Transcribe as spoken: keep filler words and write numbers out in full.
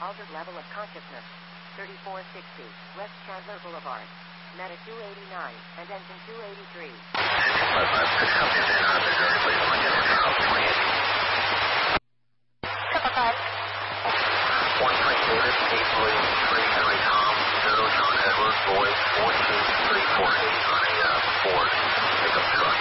altered level of consciousness. thirty-four sixty, West Chandler Boulevard. Meta two eighty-nine, and engine two eighty-three. Triple five. One three David, eight Blue, three Henry Tom, zero John Edward, boy, four two three four eight on a uh, Ford pickup truck.